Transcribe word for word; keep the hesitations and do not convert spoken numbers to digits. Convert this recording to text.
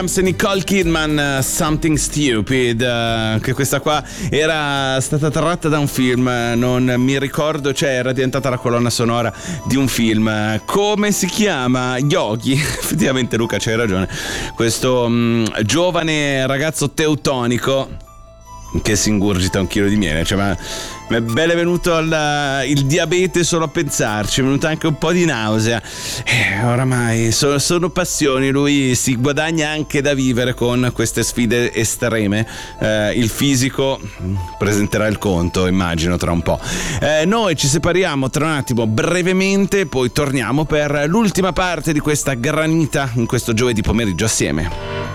Nicole Kidman, uh, Something Stupid, uh, che questa qua era stata tratta da un film, non mi ricordo, cioè era diventata la colonna sonora di un film. Come si chiama? Yogi. Effettivamente Luca c'hai ragione, questo um, giovane ragazzo teutonico che si ingurgita un chilo di miele, cioè ma mi è bene venuto il, il diabete solo a pensarci, è venuta anche un po' di nausea. Eh, oramai sono, sono passioni, lui si guadagna anche da vivere con queste sfide estreme. Eh, il fisico presenterà il conto, immagino, tra un po'. Eh, noi ci separiamo tra un attimo brevemente, poi torniamo per l'ultima parte di questa granita in questo giovedì pomeriggio assieme.